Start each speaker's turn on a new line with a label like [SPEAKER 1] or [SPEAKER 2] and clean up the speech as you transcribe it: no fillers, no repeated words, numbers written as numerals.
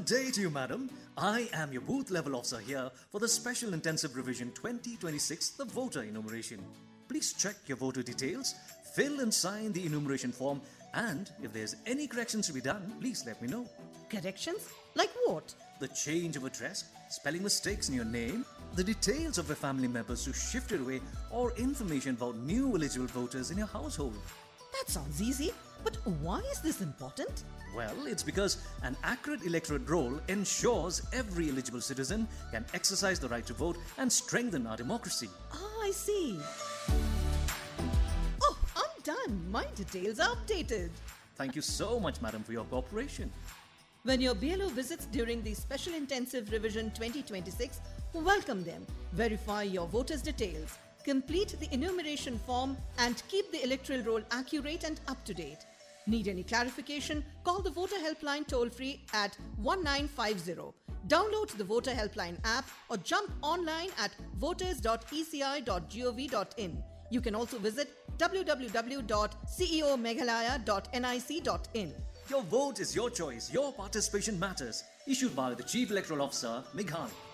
[SPEAKER 1] Good day to you, madam. I am your booth level officer here for the Special Intensive Revision 2026, the voter enumeration. Please check your voter details, fill and sign the enumeration form, and if there's any corrections to be done, please let me know.
[SPEAKER 2] Corrections? Like what?
[SPEAKER 1] The change of address, spelling mistakes in your name, the details of your family members who shifted away, or information about new eligible voters in your household.
[SPEAKER 2] That sounds easy, but why is this important?
[SPEAKER 1] Well, it's because an accurate electorate roll ensures every eligible citizen can exercise the right to vote and strengthen our democracy.
[SPEAKER 2] I see. Oh, I'm done. My details are updated.
[SPEAKER 1] Thank you so much, madam, for your cooperation.
[SPEAKER 2] When your BLO visits during the Special Intensive Revision 2026, welcome them, verify your voters' details, complete the enumeration form, and keep the electoral roll accurate and up to date. Need any clarification? Call the Voter Helpline toll-free at 1950. Download the Voter Helpline app or jump online at voters.eci.gov.in. You can also visit www.ceomeghalaya.nic.in.
[SPEAKER 1] Your vote is your choice. Your participation matters. Issued by the Chief Electoral Officer, Meghalaya.